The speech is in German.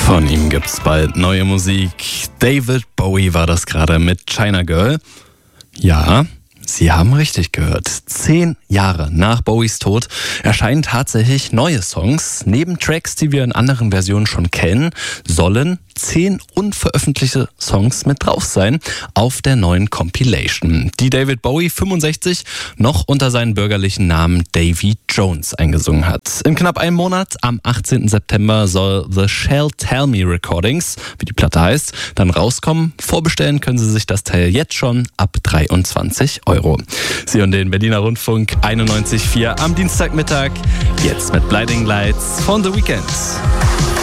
Von ihm gibt's bald neue Musik. David Bowie war das gerade mit China Girl. Ja, Sie haben richtig gehört. 10 Jahre nach Bowies Tod erscheinen tatsächlich neue Songs. Neben Tracks, die wir in anderen Versionen schon kennen, sollen 10 unveröffentlichte Songs mit drauf sein auf der neuen Compilation, die David Bowie 65 noch unter seinen bürgerlichen Namen Davy Jones eingesungen hat. In knapp einem Monat, am 18. September, soll The Shall Tell Me Recordings, wie die Platte heißt, dann rauskommen. Vorbestellen können Sie sich das Teil jetzt schon ab 23 €. Sie hören den Berliner Rundfunk 91,4 am Dienstagmittag, jetzt mit Blinding Lights von The Weeknd.